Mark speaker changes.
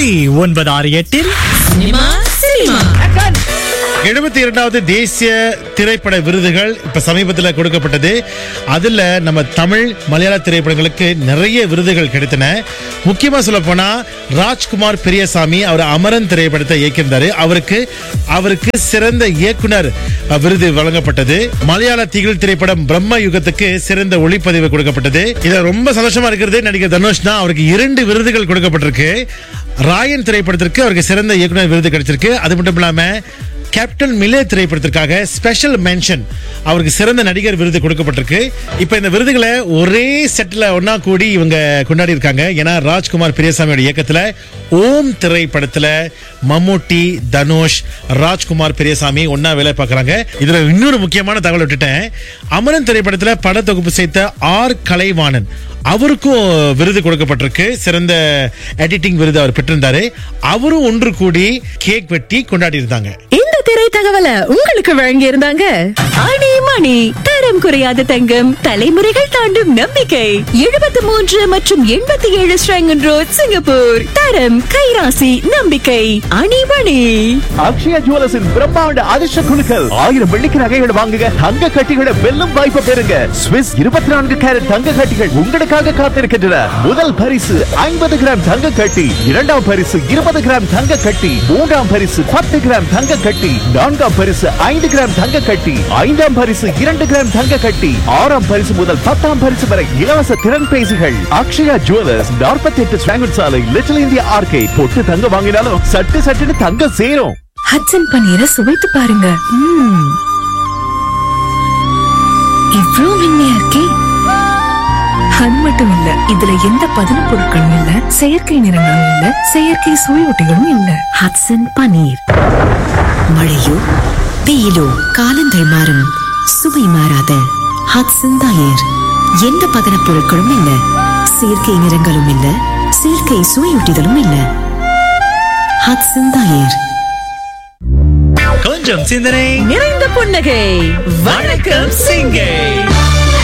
Speaker 1: ஒலி 968
Speaker 2: சினிமா
Speaker 3: 72வது தேசிய திரைப்பட விருதுகள் இப்ப சமீபத்தில் கொடுக்கப்பட்டது. அதுல நம்ம தமிழ் மலையாள திரைப்படங்களுக்கு நிறைய விருதுகள் கிடைத்தன. முக்கியமா சொல்ல போனா ராஜ்குமார் பெரியசாமி அவர் அமரன் திரைப்படத்தை இயக்கியிருந்தாரு. அவருக்கு சிறந்த இயக்குனர் விருது வழங்கப்பட்டது. மலையாள திகில் திரைப்படம் பிரம்ம யுகத்துக்கு சிறந்த ஒளிப்பதிவு கொடுக்கப்பட்டது. இதுல ரொம்ப சந்தோஷமா இருக்கிறது நடிகர் தனுஷ் தான். அவருக்கு 2 விருதுகள் கொடுக்கப்பட்டிருக்கு. ராயன் திரைப்படத்திற்கு அவருக்கு சிறந்த இயக்குனர் விருது கிடைச்சிருக்கு. அது மட்டும் இல்லாம கேப்டன் மிலே திரைப்படத்திற்காக ஸ்பெஷல் மென்ஷன் அவருக்கு சிறந்த நடிகர் விருது கொடுக்கப்பட்டிருக்கு. இப்ப இந்த விருதுகளை ஒரே செட்ல ஒன்னா கூடி இவங்க கொண்டாடி இருக்காங்க. ஏன்னா ராஜ்குமார் பெரியசாமியோட இயக்கத்துல ஓம் திரைப்படத்துல மம்முட்டி, தனுஷ், ராஜ்குமார் பெரியசாமி ஒன்னா வேலை பார்க்கறாங்க. இதுல இன்னொரு முக்கியமான தகவல் விட்டுட்டேன். அமரன் திரைப்படத்துல பட தொகுப்பு செய்த ஆர் கலைவாணன் அவருக்கும் விருது கொடுக்கப்பட்டிருக்கு. சிறந்த எடிட்டிங் விருது அவர் பெற்றிருந்தாரு. அவரும் ஒன்று கூடி கேக் வெட்டி கொண்டாடி இருந்தாங்க.
Speaker 2: இந்த திரை தகவலை உங்களுக்கு வழங்கி இருந்தாங்க அணி மணி. தரம் குறையாத தங்கம், தலைமுறைகள் தாண்டும் நம்பிக்கை. 73 மற்றும் 87 ஸ்ரங்கன் ரோட், சிங்கப்பூர். தரம், கைராசி, நம்பிக்கை. அணி மணி.
Speaker 4: அக்ஷயா ஜுவல்லர்ஸின் பிரம்மாண்ட அதிர்ஷ்ட குலுக்கல் 1000 வெள்ளிக்கு நகைகளை வாங்குங்க, தங்க கட்டிகளை வெல்லும் வாய்ப்பு பெறுங்க. ஸ்விஸ் 24 கேரட் தங்க கட்டிகள் உங்களுக்காக காத்திருக்கின்றன. முதல் பரிசு 50 கிராம் தங்க கட்டி, இரண்டாம் பரிசு 20 கிராம் தங்க கட்டி, மூன்றாம் பரிசு 10 கிராம் தங்க கட்டி, நான்காம் பரிசு 5 கிராம் தங்க கட்டி, ஐந்தாம் பரிசு 2 கிராம் தங்க கட்டி, ஆறாம் பரிசு முதல் 10ஆம் பரிசு வரை இலவச திறன் பேசிகள். அக்ஷயா ஜுவல்லர்ஸ் 48 ஸ்வாங்கட் சாலை, லிட்டில் இந்தியா ஆர்கேட். பொட்டு தங்க வாங்கினாலும் சட்டுன்னு தங்கம் சேரும்.
Speaker 2: ஹட்சன் பன்னீரை சுவைத்து பாருங்க. இவ்வளவு மென்மையா இருக்கே. அது மட்டும் இல்ல, இதுல எந்த பதன பொருட்களும் இல்ல, செயற்கை நிறங்களும் இல்ல, செயற்கை சுவையூட்டிகளும் இல்ல. ஹட்சன் பன்னீர். மழையோ வெயிலோ காலங்கள் மாறும், சுவை மாறாத ஹட்சன் தயிர். எந்த பதன பொருட்களும் இல்ல, செயற்கை நிறங்களும் இல்ல, செயற்கை சுவையூட்டிகளும் இல்ல. ஹட்சன் தயிர்.
Speaker 1: கொஞ்சம் சிந்தனை
Speaker 2: நிறைந்த புன்னகை. வணக்கம் சிங்கை.